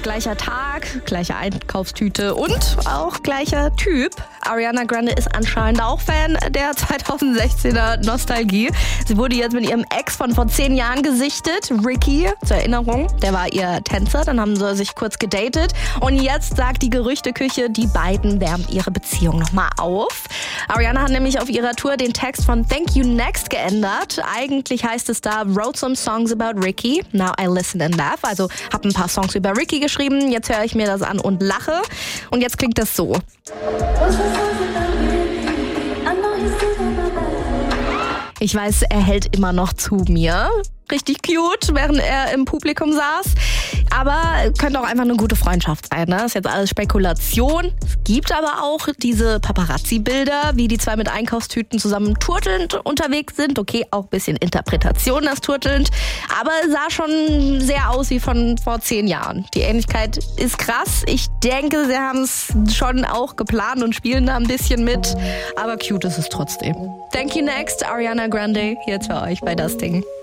Gleicher Tag, gleiche Einkaufstüte und auch gleicher Typ. Ariana Grande ist anscheinend auch Fan der 2016er Nostalgie. Sie wurde jetzt mit ihrem Ex von vor 10 Jahren gesichtet, Ricky, zur Erinnerung. Der war ihr Tänzer, dann haben sie sich kurz gedatet. Und jetzt sagt die Gerüchteküche, die beiden wärmen ihre Beziehung nochmal auf. Ariana hat nämlich auf ihrer Tour den Text von Thank You Next geändert. Eigentlich heißt es da, wrote some songs about Ricky, now I listen and laugh. Also habe ein paar Songs über Ricky geschrieben, jetzt höre ich mir das an und lache. Und jetzt klingt das so. Ich weiß, er hält immer noch zu mir. Richtig cute, während er im Publikum saß. Aber könnte auch einfach eine gute Freundschaft sein. Ne? Ist jetzt alles Spekulation. Es gibt aber auch diese Paparazzi-Bilder, wie die zwei mit Einkaufstüten zusammen turtelnd unterwegs sind. Okay, auch ein bisschen Interpretation, das turtelnd. Aber es sah schon sehr aus wie von vor 10 Jahren. Die Ähnlichkeit ist krass. Ich denke, sie haben es schon auch geplant und spielen da ein bisschen mit. Aber cute ist es trotzdem. Thank You Next, Ariana Grande, hier für euch bei Das Ding.